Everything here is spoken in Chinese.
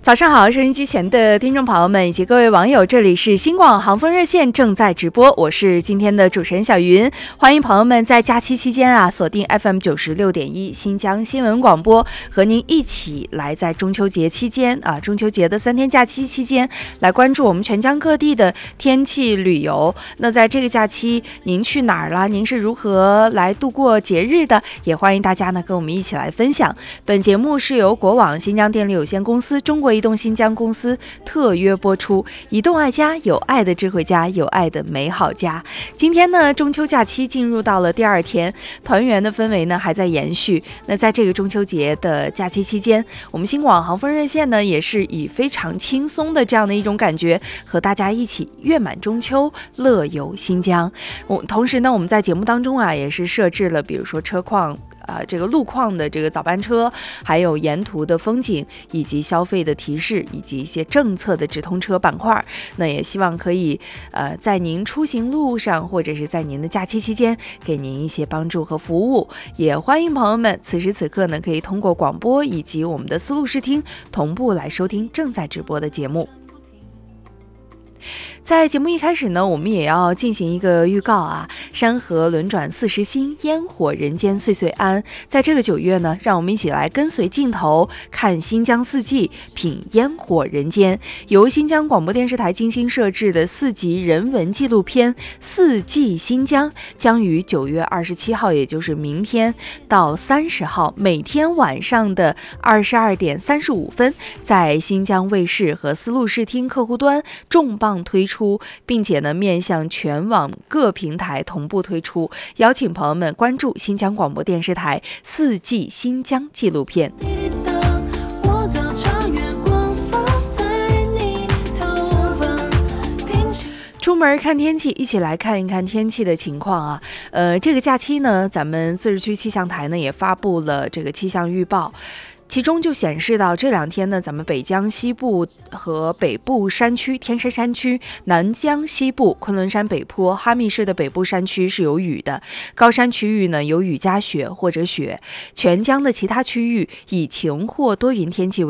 早上好，收音机前的听众朋友们以及各位网友，这里是新广航风热线正在直播，我是今天的主持人小云，欢迎朋友们在假期期间锁定 FM 96.1新疆新闻广播，和您一起来在中秋节期间中秋节的3天假期期间来关注我们全疆各地的天气旅游。那在这个假期您去哪儿了？您是如何来度过节日的？也欢迎大家呢跟我们一起来分享。本节目是由国网新疆电力有限公司、中国移动新疆公司特约播出，移动爱家，有爱的智慧家，有爱的美好家。今天呢，中秋假期进入到了第2天，团圆的氛围呢还在延续。那在这个中秋节的假期期间，我们新广航风热线呢也是以非常轻松的这样的一种感觉，和大家一起月满中秋，乐游新疆。同时呢，我们在节目当中也是设置了比如说车况这个路况的这个早班车，还有沿途的风景，以及消费的提示，以及一些政策的直通车板块。那也希望可以在您出行路上，或者是在您的假期期间，给您一些帮助和服务。也欢迎朋友们此时此刻呢，可以通过广播以及我们的思路视听同步来收听正在直播的节目。在节目一开始呢，我们也要进行一个预告山河轮转40星，烟火人间岁岁安。在这个9月呢，让我们一起来跟随镜头，看新疆四季，品烟火人间。由新疆广播电视台精心设置的4集人文纪录片《四季新疆》，将于9月27号，也就是明天到30号，每天晚上的22点35分，在新疆卫视和思路视听客户端重磅推出，并且呢面向全网各平台同步推出，邀请朋友们关注新疆广播电视台4季新疆纪录片。出门看天气，一起来看一看天气的情况这个假期呢，咱们自治区气象台呢也发布了这个气象预报。其中就显示到这2天呢，咱们北疆西部和北部山区、天山山区、南疆西部、昆仑山北坡、哈密市的北部山区是有雨的，高山区域呢有雨加雪或者雪，全疆的其他区域以晴或多云天气为